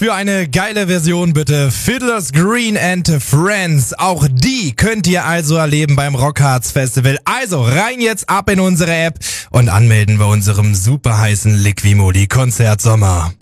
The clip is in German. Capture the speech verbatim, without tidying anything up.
Für eine geile Version bitte Fiddler's Green and Friends. Auch die könnt ihr also erleben beim Rockharz Festival. Also rein jetzt ab in unsere App und anmelden bei unserem super heißen Liquimoli Konzert Sommer.